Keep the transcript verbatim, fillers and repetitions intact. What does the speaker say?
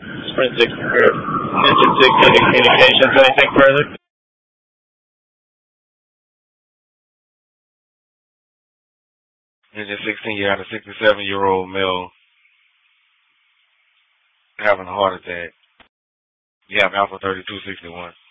Sprint six, or Engine six Communications. Anything further? Engine sixteen, you had a sixty-seven-year-old male having a heart attack. You have Alpha thirty-two sixty-one.